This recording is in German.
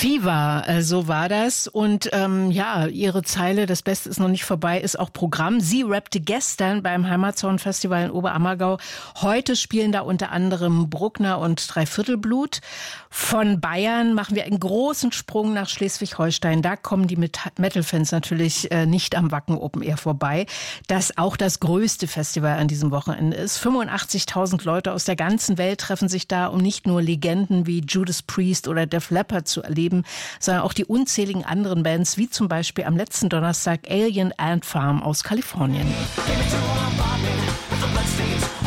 Fever, so war das. Und ihre Zeile, das Beste ist noch nicht vorbei, ist auch Programm. Sie rappte gestern beim Heimatsound-Festival in Oberammergau. Heute spielen da unter anderem Bruckner und Dreiviertelblut. Von Bayern machen wir einen großen Sprung nach Schleswig-Holstein. Da kommen die Metal-Fans natürlich nicht am Wacken Open Air vorbei, das auch das größte Festival an diesem Wochenende ist. 85.000 Leute aus der ganzen Welt treffen sich da, um nicht nur Legenden wie Judas Priest oder Def Leppard zu erleben, sondern auch die unzähligen anderen Bands, wie zum Beispiel am letzten Donnerstag Alien Ant Farm aus Kalifornien.